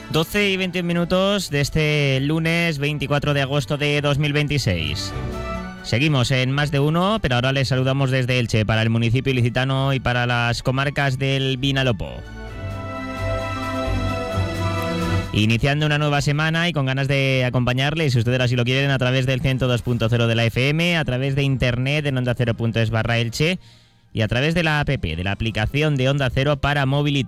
12 y 21 minutos de este lunes 24 de agosto de 2026. Seguimos en Más de Uno, pero ahora les saludamos desde Elche para el municipio ilicitano y para las comarcas del Vinalopó. Iniciando una nueva semana y con ganas de acompañarles, si ustedes así lo quieren, a través del 102.0 de la FM, a través de internet en ondacero.es/Elche y a través de la app, de la aplicación de Onda Cero para móvil y